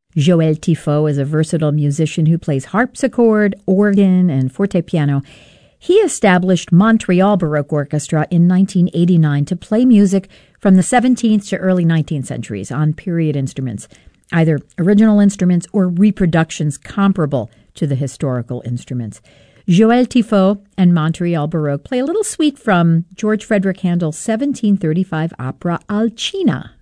Joël Tifot is a versatile musician who plays harpsichord, organ, and fortepiano. He established Montreal Baroque Orchestra in 1989 to play music from the 17th to early 19th centuries on period instruments, either original instruments or reproductions comparable to the historical instruments. Joël Tifot and Montreal Baroque play a little suite from George Frederick Handel's 1735 opera Alcina.